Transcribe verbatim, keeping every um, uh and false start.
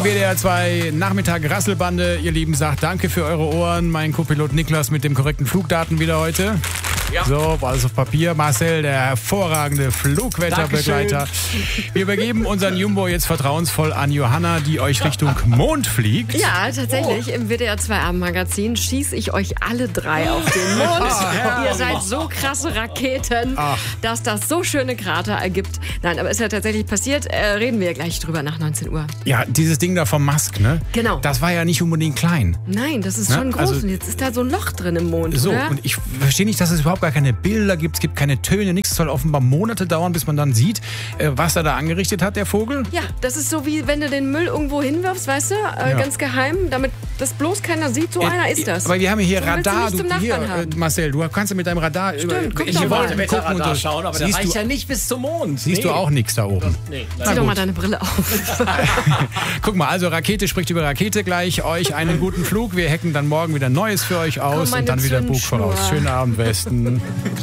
W D R zwei Nachmittag Rasselbande. Ihr Lieben, sagt danke für eure Ohren. Mein Co-Pilot Niklas mit dem korrekten Flugdaten wieder heute. Ja. So, war alles auf Papier. Marcel, der hervorragende Flugwetterbegleiter. Dankeschön. Wir übergeben unseren Jumbo jetzt vertrauensvoll an Johanna, die euch Richtung Mond fliegt. Ja, tatsächlich. Oh. Im W D R zwei Abendmagazin schieße ich euch alle drei auf den Mond. Oh, ihr seid so krasse Raketen, Ach. dass das so schöne Krater ergibt. Nein, aber ist ja tatsächlich passiert. Äh, reden wir gleich drüber nach neunzehn Uhr. Ja, dieses Ding da vom Musk, ne? Genau. Das war ja nicht unbedingt klein. Nein, das ist ne? schon groß. Also, und jetzt ist da so ein Loch drin im Mond, So, oder? Und ich verstehe nicht, dass es überhaupt gar keine Bilder gibt. Es gibt keine Töne, nichts. Es soll offenbar Monate dauern, bis man dann sieht, äh, was er da angerichtet hat, der Vogel. Ja, das ist so wie wenn du den Müll irgendwo hinwirfst, weißt du? Äh, ja. Ganz geheim, damit das bloß keiner sieht. So äh, einer ist das. Aber wir haben hier so Radar. Du, du, hier, äh, Marcel, du kannst mit deinem Radar... Stimmt, guck ich doch wollte mal. mit dem Radar schauen, aber das reicht du, ja nicht bis zum Mond. Siehst nee. du auch nichts da oben? Nee, Zieh doch mal deine Brille auf. Guck mal, also Rakete spricht über Rakete gleich. Euch einen guten Flug. Wir hacken dann morgen wieder Neues für euch aus Komm, und dann wieder Buch Zündschnur. voraus. Schönen Abend, Westen.